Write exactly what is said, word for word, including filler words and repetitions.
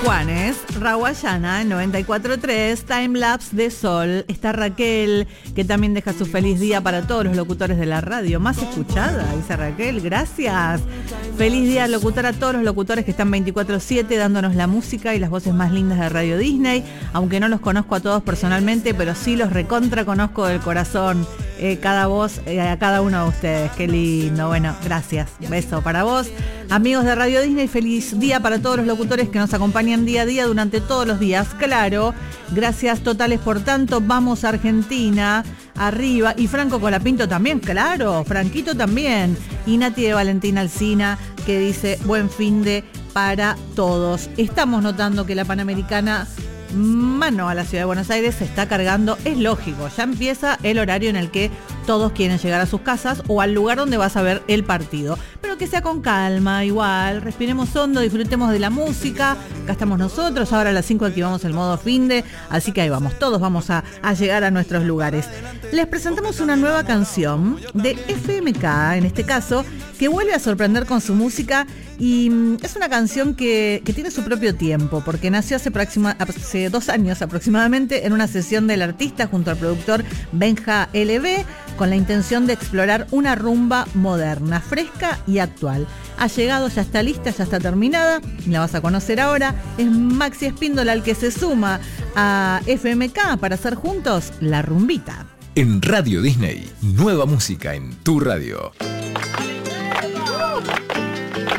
Juanes, Rawayana, noventa y cuatro punto tres, Timelapse de Sol. Está Raquel, que también deja su feliz día para todos los locutores de la radio más escuchada, dice Raquel, gracias. Feliz día locutor a todos los locutores que están veinticuatro siete dándonos la música y las voces más lindas de Radio Disney, aunque no los conozco a todos personalmente, pero sí los recontra conozco del corazón. Eh, cada voz, eh, a cada uno de ustedes, qué lindo. Bueno, gracias, beso para vos. Amigos de Radio Disney, feliz día para todos los locutores que nos acompañan día a día durante todos los días, claro. Gracias totales por tanto. Vamos a Argentina, arriba. Y Franco Colapinto también, claro. Franquito también. Y Nati de Valentina Alsina, que dice buen finde para todos. Estamos notando que la Panamericana, mano a la ciudad de Buenos Aires, se está cargando. Es lógico, ya empieza el horario en el que todos quieren llegar a sus casas o al lugar donde vas a ver el partido, pero que sea con calma, igual, respiremos hondo, disfrutemos de la música. Acá estamos nosotros, ahora a las cinco activamos el modo finde, así que ahí vamos, todos vamos a, a llegar a nuestros lugares. Les presentamos una nueva canción de F M K, en este caso, que vuelve a sorprender con su música. Y es una canción que, que tiene su propio tiempo, porque nació hace, proxima, hace dos años aproximadamente en una sesión del artista junto al productor Benja L B, con la intención de explorar una rumba moderna, fresca y actual. Ha llegado, ya está lista, ya está terminada, la vas a conocer ahora. Es Maxi Espíndola el que se suma a F M K para hacer juntos La Rumbita. En Radio Disney, nueva música en tu radio.